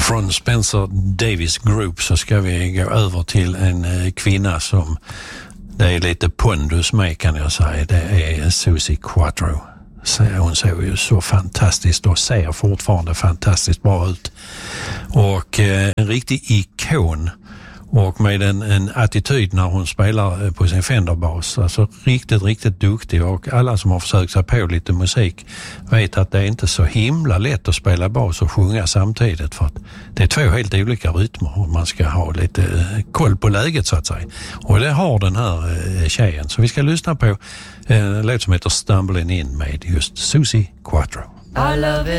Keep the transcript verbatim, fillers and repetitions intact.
Och från Spencer Davis Group så ska vi gå över till en eh, kvinna som det är lite pondus med, kan jag säga. Det är Suzi Quatro. Hon ser ju så fantastiskt och ser fortfarande fantastiskt bra ut. Och eh, en riktig ikon. Och med en, en attityd när hon spelar på sin Fender-bas. Alltså riktigt, riktigt duktig. Och alla som har försökt sig på lite musik vet att det är inte så himla lätt att spela bas och sjunga samtidigt. För att det är två helt olika rytmer och man ska ha lite koll på läget, så att säga. Och det har den här tjejen. Så vi ska lyssna på en låt som heter Stumbling In med just Suzi Quatro. I love it.